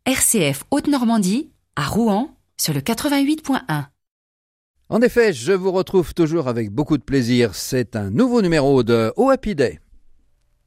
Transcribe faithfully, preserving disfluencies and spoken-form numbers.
R C F Haute-Normandie, à Rouen, sur le quatre-vingt-huit point un. En effet, je vous retrouve toujours avec beaucoup de plaisir. C'est un nouveau numéro de Oh Happy Day.